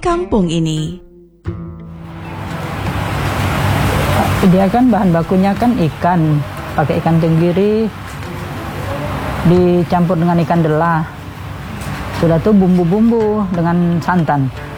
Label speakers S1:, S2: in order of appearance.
S1: kampung ini.
S2: Dia kan bahan bakunya kan ikan, pakai ikan tenggiri dicampur dengan ikan delah. Sudah tuh bumbu-bumbu dengan santan.